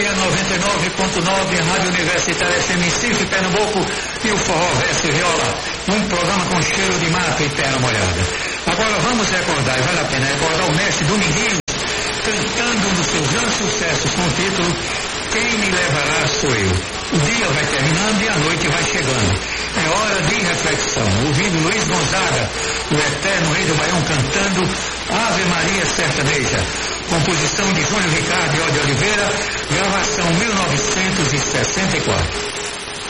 FM 99.9, Rádio Universitária FM Recife, Pernambuco, e o Forró Verso e Viola, um programa com cheiro de mato e terra molhada. Agora vamos recordar, e vale a pena recordar o mestre Dominguinhos, cantando um dos seus grandes sucessos com o título Quem Me Levará Sou Eu. O dia vai terminando e a noite vai chegando. É hora de reflexão. Ouvindo Luiz Gonzaga, o eterno rei do Baião, cantando Ave Maria Sertaneja. Composição de Júnior Ricardo de Oliveira, gravação 1964.